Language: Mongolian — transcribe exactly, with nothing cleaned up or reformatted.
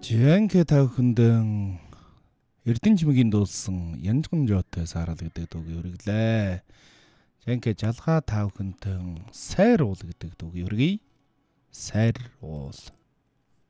Жэнхэ тавхандэн Эрдэнэ чимгийн дуулсан Янжган жоотой саарал гэдэг дууг өргөлээ. Жэнхэ жалгаа тавхандэн сайр уул гэдэг дууг өргөе. Сайр уул.